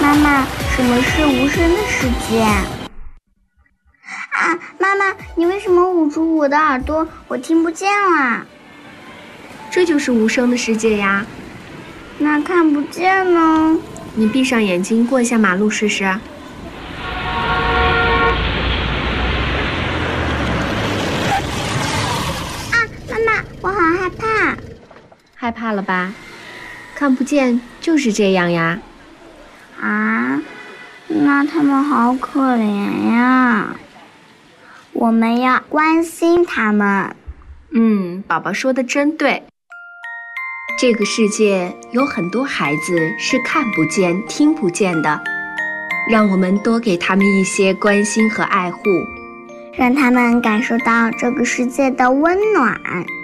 妈妈，什么是无声的世界？啊，妈妈，你为什么捂住我的耳朵？我听不见啦。 这就是无声的世界呀。 那看不见呢？ 你闭上眼睛过一下马路试试。 啊，妈妈，我好害怕。 害怕了吧？看不见就是这样呀。 啊，那他们好可怜呀。我们要关心他们。 宝宝说的真对。这个世界有很多孩子是看不见、听不见的，让我们多给他们一些关心和爱护， 让他们感受到这个世界的温暖。